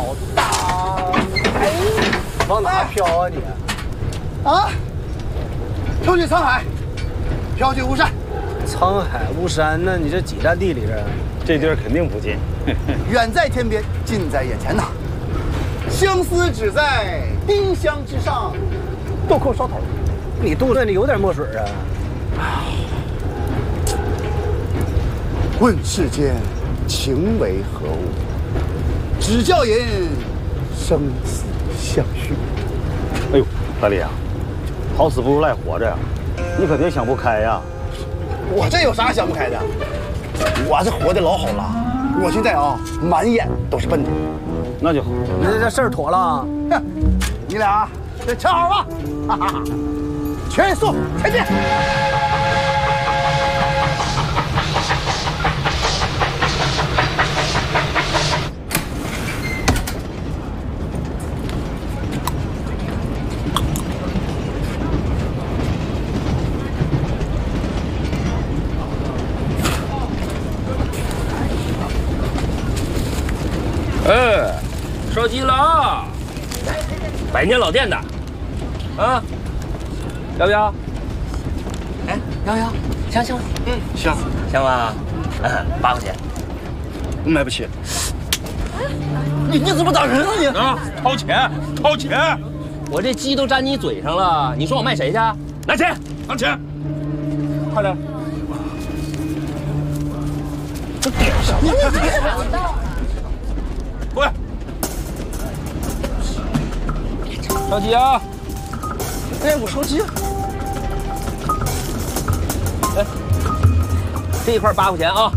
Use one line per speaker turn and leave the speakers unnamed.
大！哎，往哪飘啊你？
啊！飘去沧海，飘去巫山。
沧海巫山，那你这几站地里这？
这地儿肯定不近。
远在天边，近在眼前呐。相思只在丁香之上，豆蔻梢头。
你肚子里有点墨水啊？
问世间情为何物？只教人生死相许。
哎呦，大力啊，好死不如赖活着呀！你可别想不开呀！
我这有啥想不开的？我这活得老好了，我现在啊，满眼都是奔头。
那就好。
那这事儿妥了。
哼，你俩这瞧好吧，哈哈哈！全速前进！
烧鸡了啊！百年老店的，啊，要不要？哎，要不要？香香，
香
香吧？8块钱，
买不起。你怎么打人啊你？
啊，掏钱，掏钱！我这鸡都粘你嘴上了，你说我卖谁去？拿钱，拿钱，快点！
这点什么呢？
过来。烧鸡啊！
哎，我烧鸡。
哎，这一块8块钱啊！